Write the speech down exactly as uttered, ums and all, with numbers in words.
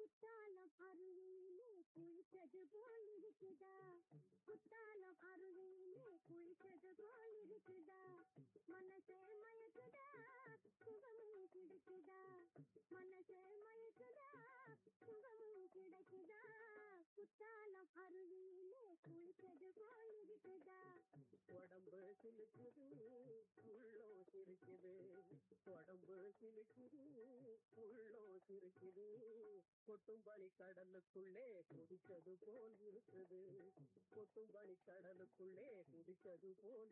குத்தாலம் அருவியிலே குளித்தது போல் இருக்குதா, குத்தாலம் அருவியிலே குளித்தது போல் இருக்குதா, மனசே மயக்குதா சுகமும் கிடைக்குதா, மனசே மயக்குதா சுகமும் கிடைக்குதா, குத்தாலம் அருவியிலே குளித்தது போல் இருக்குதா. உடம்பு சிலுக்குது உள்ளோ சிரிக்குது, உடம்பு சிலுக்குது உள்ளோ சிரிக்குது, கொட்டும்பனி கடலுக்குள்ளே குதிச்சது போல் இருக்குது, கொட்டும்பனி கடலுக்குள்ளே குதிச்சது போல்